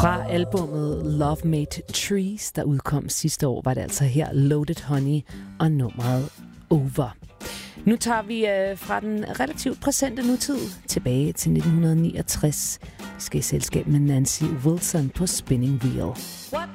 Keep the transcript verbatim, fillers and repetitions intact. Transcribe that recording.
Fra albummet Love Made Trees, der udkom sidste år, var det altså her Loaded Honey og nummeret Over. Nu tager vi øh, fra den relativt præsente nutid tilbage til nitten niogtres. Vi skal i selskab med Nancy Wilson på Spinning Wheel.